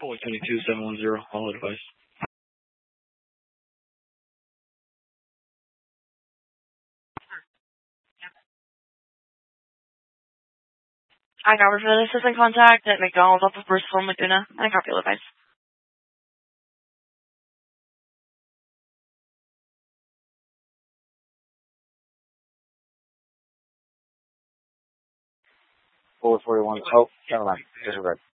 Boy 22710, all advice. I got for this is in contact at McDonald's off of Bristol and Laguna, and I got your advice. Forward 41. Oh, never mind. Disregard.